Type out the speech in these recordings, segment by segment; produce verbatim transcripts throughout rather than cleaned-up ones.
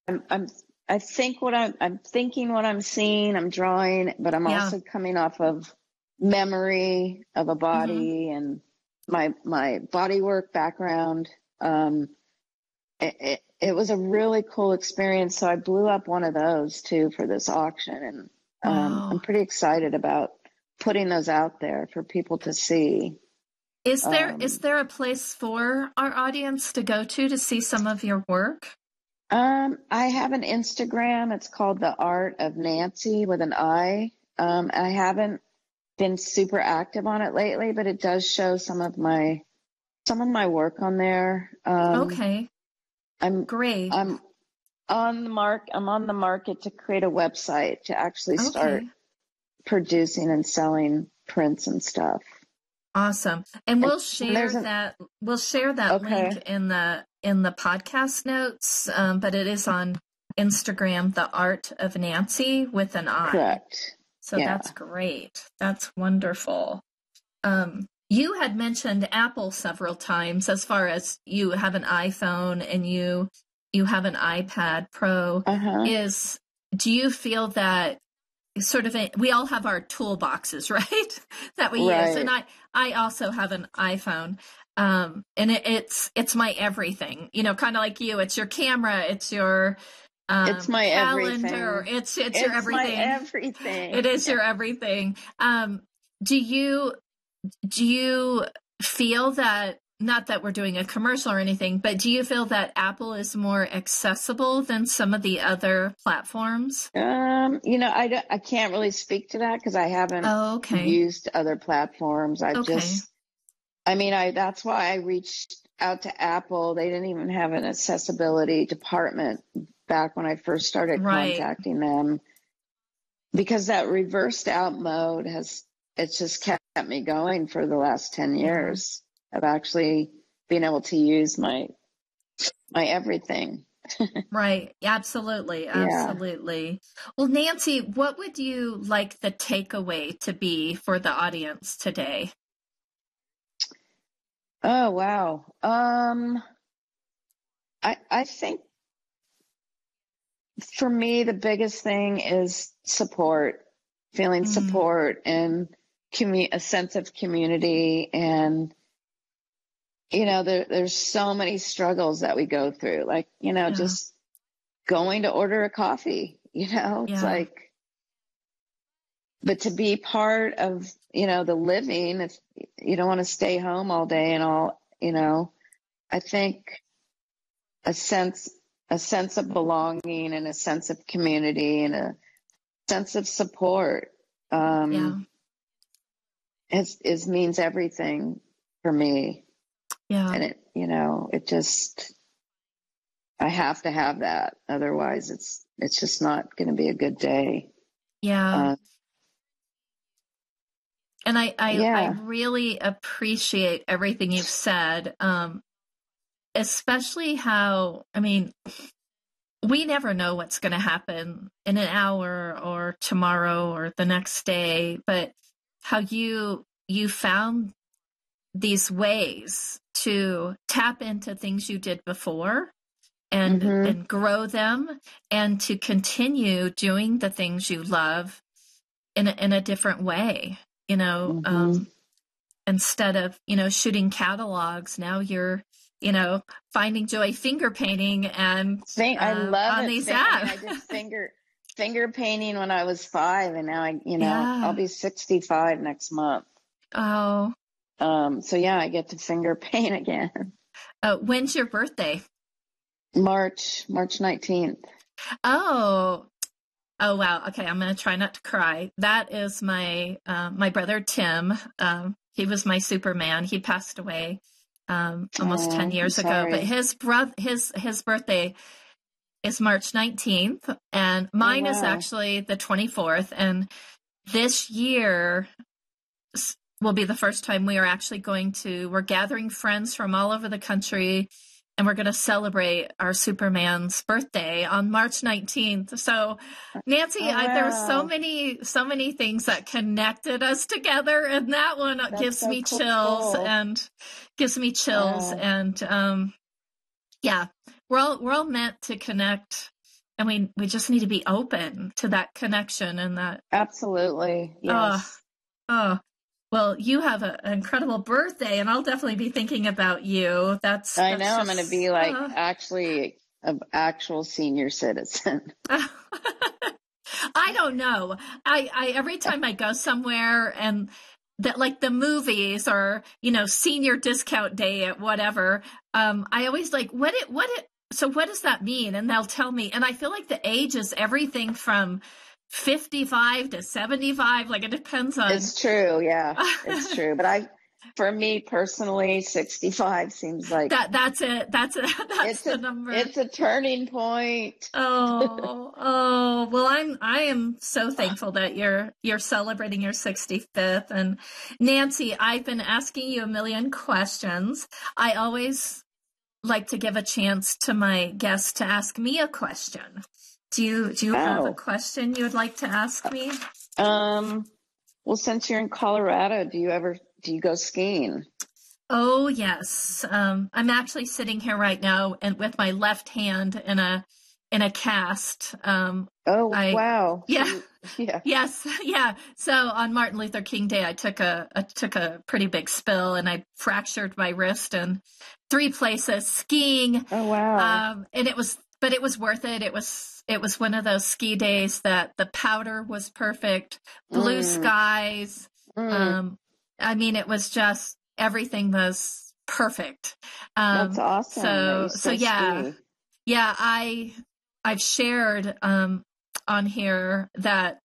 I'm, I'm, I think what I'm, I'm thinking what I'm seeing, I'm drawing, but I'm Yeah. also coming off of memory of a body Mm-hmm. and my, my body work background. Um, it, it, it was a really cool experience. So I blew up one of those too for this auction, and um, I'm Wow. pretty excited about putting those out there for people to see. Is there is Um, there a place for our audience to go to to see some of your work? um, I have an Instagram. It's called The Art of Nancy with an I. Um, I haven't been super active on it lately, but it does show some of my some of my work on there. Um, Okay, I'm great. I'm on the mark. I'm on the market to create a website to actually start Okay, producing and selling prints and stuff. awesome. And And we'll share there's an that we'll share that link okay, in the in the podcast notes. Um, but it is on Instagram, The Art of Nancy with an I. correct. So Yeah, that's great. That's wonderful. Um, you had mentioned Apple several times as far as you have an iPhone and you you have an iPad Pro. uh huh, Is do you feel that sort of a, we all have our toolboxes, right? That we use, and right. I I also have an iPhone, um, and it, it's it's my everything. You know, kind of like you. It's your camera. It's your It's um, my calendar. everything. It's it's your It's my everything. everything. It is Yeah. your everything. Um, do you do you feel that, not that we're doing a commercial or anything, but do you feel that Apple is more accessible than some of the other platforms? Um, you know, I don't, I can't really speak to that because I haven't Oh, okay. used other platforms. I've Okay. just, I mean, I that's why I reached out to Apple. They didn't even have an accessibility department back when I first started Right. contacting them, because that reversed out mode has, it's just kept me going for the last ten Yeah. years of actually being able to use my my everything. Right. Absolutely. Yeah. Absolutely. Well, Nancy, what would you like the takeaway to be for the audience today? Oh wow. Um I I think for me the biggest thing is support, feeling Mm, support and commu- a sense of community. And you know there there's so many struggles that we go through, like, you know, yeah. just going to order a coffee, you know, it's Yeah. like, but to be part of, you know, the living, if you don't want to stay home all day and all, you know, I think a sense, a sense of belonging and a sense of community and a sense of support, Yeah. um, is, is means everything for me. Yeah. And it, you know, it just, I have to have that. Otherwise it's, it's just not going to be a good day. Yeah. Uh, And I, I, I yeah. really appreciate everything you've said, um, especially how, I mean, we never know what's going to happen in an hour or tomorrow or the next day, but how you, you found these ways to tap into things you did before and, Mm-hmm. and grow them and to continue doing the things you love in a, in a different way, you know, Mm-hmm. um, instead of, you know, shooting catalogs, now you're, you know, finding joy finger painting and Think I um, love on it. these Think, I mean, apps. I did finger finger painting when I was five, and now I, you know, I'll Yeah. be sixty-five next month. Oh, Um, so yeah, I get to finger paint again. uh, when's your birthday? March, March nineteenth. Oh, oh wow. Okay, I'm gonna try not to cry. That is my uh, my brother Tim. Um, he was my Superman. He passed away um, almost ten Oh, I'm years ago. But sorry. his brother, his his birthday is March nineteenth, and Oh mine is wow. actually the twenty-fourth. And this year will be the first time we are actually going to, we're gathering friends from all over the country, and we're going to celebrate our Superman's birthday on March nineteenth. So, Nancy, Oh I, there were so wow. many, so many things that connected us together, and that one That's gives so me chills cool. and gives me chills. Wow. And um, yeah, we're all we're all meant to connect and we, we just need to be open to that connection and that. Absolutely. Yes. Oh, oh. Well, you have a, an incredible birthday, and I'll definitely be thinking about you. That's, I that's know. just, I'm going to be like uh, actually an actual senior citizen. I don't know. I, I, every time I go somewhere and that like the movies or, you know, senior discount day at whatever, um, I always like, what it, what it, so what does that mean? And they'll tell me, and I feel like the age is everything from fifty-five to seventy-five. Like it depends on. It's true. Yeah, it's true. But I, for me personally, sixty-five seems like that. That's it. That's it. That's it's the a, number. It's a turning point. Oh, oh. Well, I'm. I am so thankful that you're you're celebrating your sixty-fifth. And Nancy, I've been asking you a million questions. I always like to give a chance to my guests to ask me a question. Do you do you oh. have a question you would like to ask me? Um. Well, since you're in Colorado, do you ever do you go skiing? Oh, yes. Um, I'm actually sitting here right now and with my left hand in a in a cast. Um, oh, I, wow. Yeah. yeah. Yes. Yeah. So on Martin Luther King Day, I took a, I took a pretty big spill and I fractured my wrist in three places skiing. Oh, wow. Um, and it was, but it was worth it. It was, it was one of those ski days that the powder was perfect, blue mm. skies. Mm. Um, I mean, it was just, everything was perfect. Um, That's awesome. So, so yeah, ski. yeah, I, I've shared, um, on here that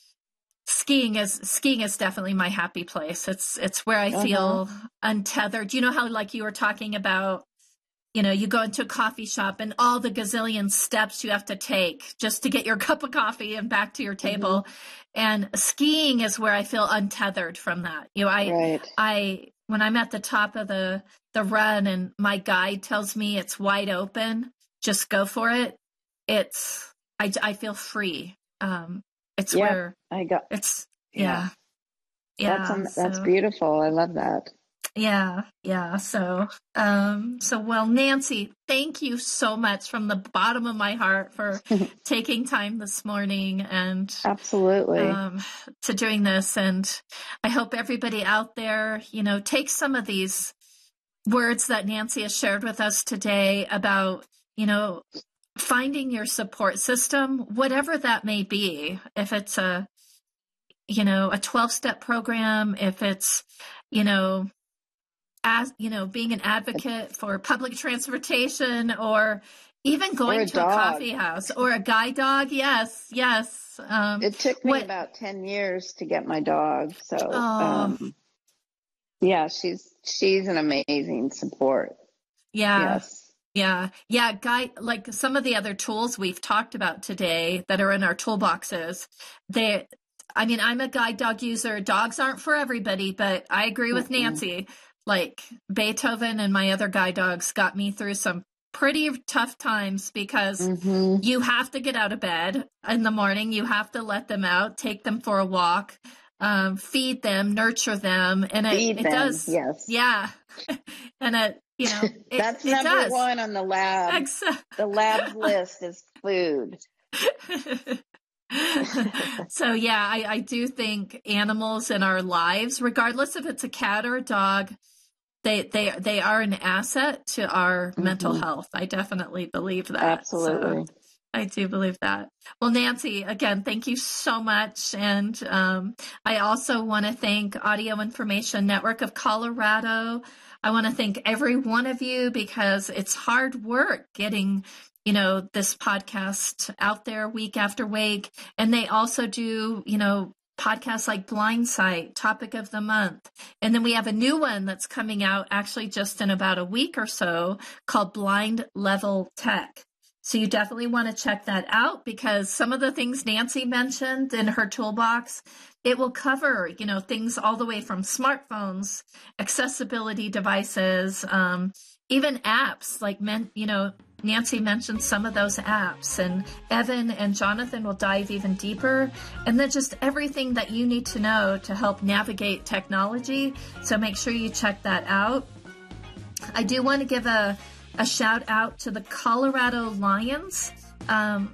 skiing is, skiing is definitely my happy place. It's, it's where I uh-huh. feel untethered. You know how, like you were talking about, you know, you go into a coffee shop and all the gazillion steps you have to take just to get your cup of coffee and back to your table. Mm-hmm. And skiing is where I feel untethered from that. You know, I, right. I, when I'm at the top of the, the run and my guide tells me it's wide open, just go for it. It's, I, I feel free. Um, it's yeah, where I got, it's, yeah. Yeah. That's, um, so, that's beautiful. I love that. Yeah. Yeah. So, um, so, well, Nancy, thank you so much from the bottom of my heart for taking time this morning and absolutely um, to doing this. And I hope everybody out there, you know, take some of these words that Nancy has shared with us today about, you know, finding your support system, whatever that may be, if it's a, you know, a twelve step program, if it's, you know, as, you know, being an advocate for public transportation or even going a to dog. a coffee house or a guide dog. Yes. Yes. Um, it took me what, about ten years to get my dog. So, oh, um, yeah, she's, she's an amazing support. Yeah. Yes. Yeah. Yeah. Guy, like some of the other tools we've talked about today that are in our toolboxes, they, I mean, I'm a guide dog user. Dogs aren't for everybody, but I agree with mm-hmm. Nancy. Like Beethoven and my other guide dogs got me through some pretty tough times because mm-hmm. you have to get out of bed in the morning. You have to let them out, take them for a walk, um, feed them, nurture them. And it, feed it them, does. Yes. Yeah. And it, you know, it, that's it number does. one on the lab. Exa- the lab list is food. So yeah, I, I do think animals in our lives, regardless if it's a cat or a dog, they they they are an asset to our mm-hmm. mental health. I definitely believe that. Absolutely. So I do believe that. Well, Nancy, again, thank you so much. And um, I also want to thank Audio Information Network of Colorado. I want to thank every one of you because it's hard work getting, you know, this podcast out there week after week. And they also do, you know, podcasts like Blindsight, Topic of the Month. And then we have a new one that's coming out actually just in about a week or so called Blind Level Tech. So you definitely want to check that out because some of the things Nancy mentioned in her toolbox, it will cover, you know, things all the way from smartphones, accessibility devices, um, even apps like, men, you know, Nancy mentioned some of those apps, and Evan and Jonathan will dive even deeper, and then just everything that you need to know to help navigate technology. So make sure you check that out. I do want to give a, a shout out to the Colorado Lions. Um,